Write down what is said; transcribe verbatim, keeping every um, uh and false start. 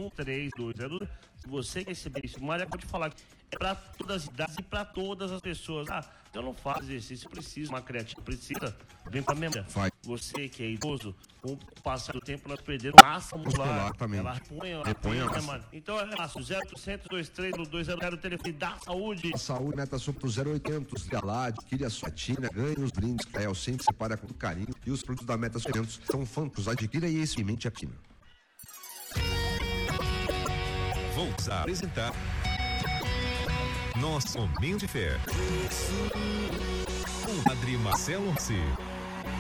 um três dois zero. Se você quer receber isso, Maria pode falar que é para todas as idades e para todas as pessoas. Ah, eu não faço exercício, precisa, uma creatina precisa, vem pra minha. Você que é idoso, com o passar do tempo, nós perdemos massa muscular. Ela repõe, ela repõe a massa. Mano. Então é fácil, zero oitocentos, dois três dois zero zero, telefone da saúde. A saúde, meta sua pro zero oitocentos, lá, adquire a sua tina, ganhe os brindes, que a El sempre separa com carinho e os produtos da Meta oitocentos são fantásticos, adquira e experimente a Pina. Vamos apresentar nosso Momento de Fé com Padre Marcelo Rossi.